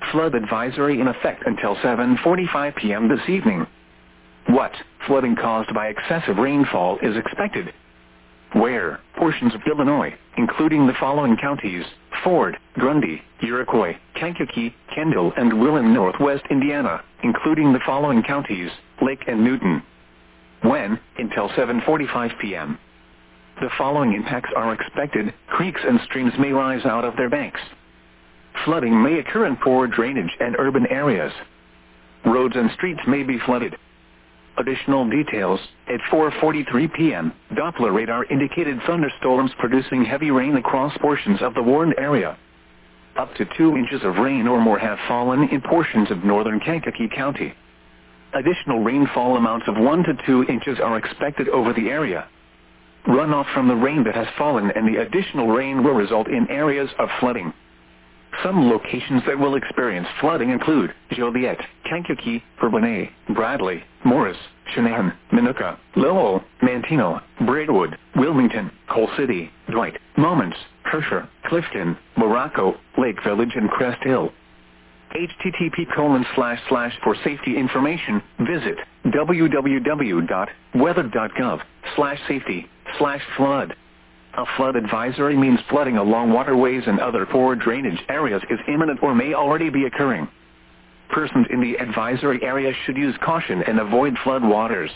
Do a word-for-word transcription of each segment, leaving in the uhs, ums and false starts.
Flood advisory in effect until seven forty-five p m this evening. What flooding caused by excessive rainfall is expected? Where portions of Illinois, including the following counties: Ford, Grundy, Iroquois, Kankakee, Kendall, and Willem, Northwest Indiana, including the following counties: Lake and Newton. When? Until seven forty-five p m The following impacts are expected: creeks and streams may rise out of their banks. Flooding may occur in poor drainage and urban areas. Roads and streets may be flooded. Additional details: at four forty-three p m, Doppler radar indicated thunderstorms producing heavy rain across portions of the warned area. Up to two inches of rain or more have fallen in portions of northern Kankakee County. Additional rainfall amounts of one to two inches are expected over the area. Runoff from the rain that has fallen and the additional rain will result in areas of flooding. Some locations that will experience flooding include Joliet, Kankakee, Bourbonnais, Bradley, Morris, Cheyenne, Minooka, Lowell, Manteno, Braidwood, Wilmington, Coal City, Dwight, Momence, Herscher, Clifton, Morocco, Lake Village, and Crest Hill. H T T P colon slash slash for safety information, visit w w w dot weather dot gov slash safety slash flood. A flood advisory means flooding along waterways and other poor drainage areas is imminent or may already be occurring. Persons in the advisory area should use caution and avoid flood waters.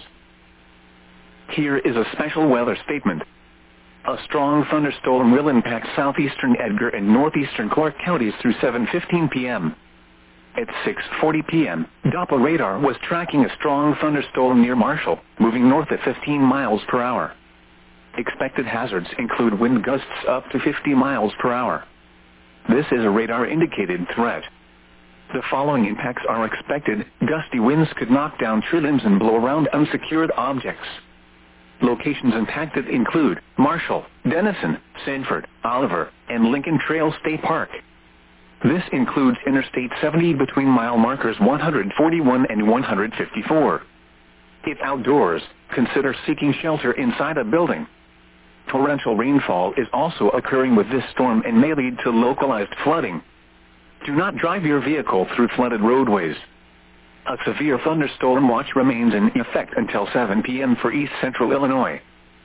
Here is a special weather statement. A strong thunderstorm will impact southeastern Edgar and northeastern Clark counties through seven fifteen p m At six forty p m, Doppler radar was tracking a strong thunderstorm near Marshall, moving north at fifteen miles per hour. Expected hazards include wind gusts up to fifty miles per hour. This is a radar-indicated threat. The following impacts are expected: gusty winds could knock down tree limbs and blow around unsecured objects. Locations impacted include Marshall, Denison, Sanford, Oliver, and Lincoln Trail State Park. This includes Interstate seventy between mile markers one forty-one and one fifty-four. If outdoors, consider seeking shelter inside a building. Torrential rainfall is also occurring with this storm and may lead to localized flooding. Do not drive your vehicle through flooded roadways. A severe thunderstorm watch remains in effect until seven p m for east central Illinois.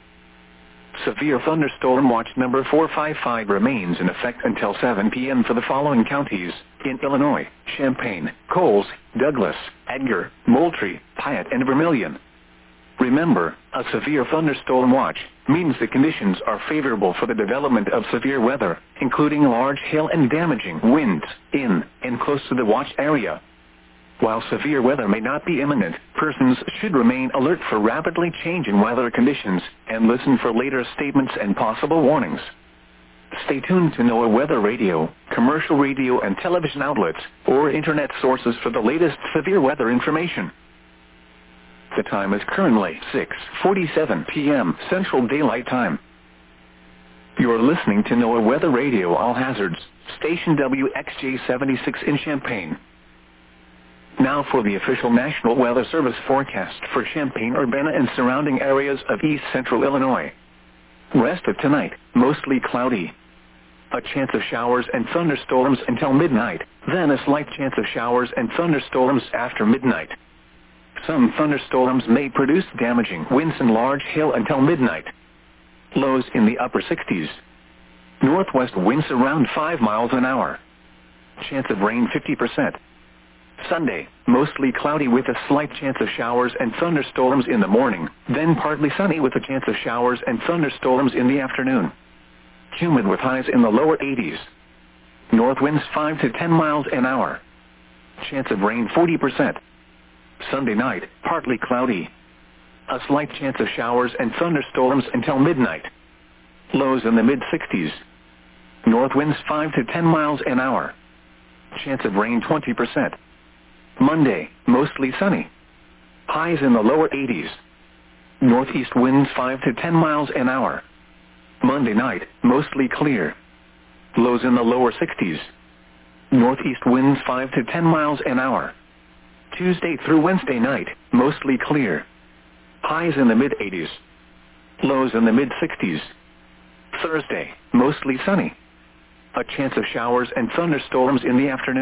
Severe thunderstorm watch number four five five remains in effect until seven p m for the following counties in Illinois: Champaign, Coles, Douglas, Edgar, Moultrie, Piatt, and Vermilion. Remember, a severe thunderstorm watch means the conditions are favorable for the development of severe weather, including large hail and damaging winds in and close to the watch area. While severe weather may not be imminent, persons should remain alert for rapidly changing weather conditions and listen for later statements and possible warnings. Stay tuned to NOAA Weather Radio, commercial radio and television outlets, or internet sources for the latest severe weather information. The time is currently six forty-seven p m Central Daylight Time. You're listening to NOAA Weather Radio All Hazards, station W X J seventy-six in Champaign. Now for the official National Weather Service forecast for Champaign, Urbana, and surrounding areas of east central Illinois. Rest of tonight, mostly cloudy. A chance of showers and thunderstorms until midnight, then a slight chance of showers and thunderstorms after midnight. Some thunderstorms may produce damaging winds and large hail until midnight. Lows in the upper sixties. Northwest winds around five miles an hour. Chance of rain fifty percent. Sunday, mostly cloudy with a slight chance of showers and thunderstorms in the morning, then partly sunny with a chance of showers and thunderstorms in the afternoon. Humid with highs in the lower eighties. North winds five to ten miles an hour. Chance of rain forty percent. Sunday night, partly cloudy. A slight chance of showers and thunderstorms until midnight. Lows in the mid sixties. North winds five to ten miles an hour. Chance of rain twenty percent. Monday, mostly sunny. Highs in the lower eighties. Northeast winds five to ten miles an hour. Monday night, mostly clear. Lows in the lower sixties. Northeast winds five to ten miles an hour. Tuesday through Wednesday night, mostly clear. Highs in the mid eighties. Lows in the mid sixties. Thursday, mostly sunny. A chance of showers and thunderstorms in the afternoon.